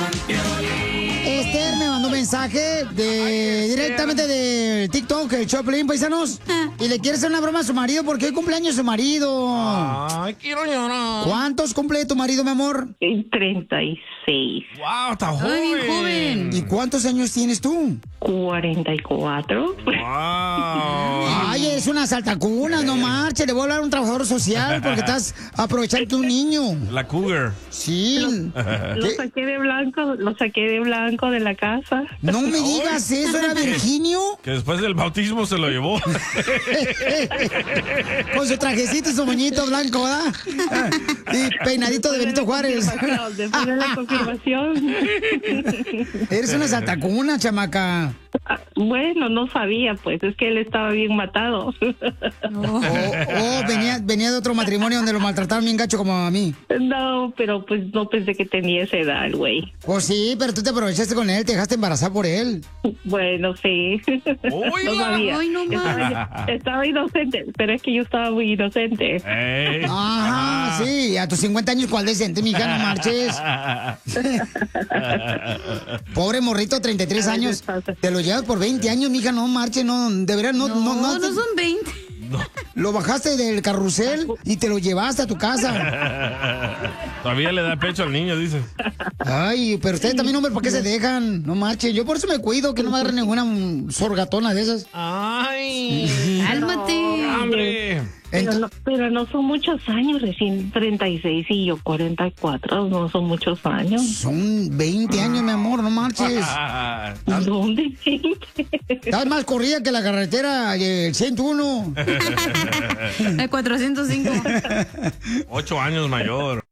Esther me mandó un mensaje directamente de TikTok, el Choplin, paisanos. Y le quiere hacer una broma a su marido porque hoy cumpleaños su marido. Ay, quiero llorar. ¿Cuántos cumple tu marido, mi amor? 36. ¡Wow, está joven! Ay, bien joven. ¿Y cuántos años tienes tú? 44. ¡Wow! Ay, es una saltacunas, no marche. Le voy a hablar a un trabajador social porque estás aprovechando un niño. La cougar. Sí. Lo saqué de blanco de la casa. No me digas eso, ¿era Virginio? Que después del bautismo se lo llevó. Con su trajecito y su moñito blanco, ¿verdad? Y peinadito de Benito Juárez. Después de la confirmación. Eres una saltacuna, chamaca. Bueno, no sabía, pues, es que él estaba bien matado. Venía de otro matrimonio donde lo maltrataron bien gacho como a mí. No, pero pues no pensé que tenía esa edad, el güey. Pues sí, pero tú te aprovechaste con él, te dejaste embarazar por él. Bueno, sí. No sabía. Ay, no más. Estaba inocente, pero es que yo estaba muy inocente. Ey. Ajá, sí, a tus 50 años, ¿cuál decente, mija? No marches. Pobre morrito, 33 A veces años. pasa. Te lo llevas por 20 años, mija, no marches, no, de verdad, no No son 20. Lo bajaste del carrusel y te lo llevaste a tu casa. Todavía le da pecho al niño, dice. Ay, pero ustedes también, hombre, ¿por qué se dejan? No marchen. Yo por eso me cuido, que no me agarre ninguna sorgatona de esas. ¡Ay! Cálmate. ¡Hombre! Pero no son muchos años, recién 36 y yo 44, no son muchos años. Son 20 años, mi amor, no marches. ¿Dónde? Estás más corrida que la carretera el 101. El 405. 8 años mayor.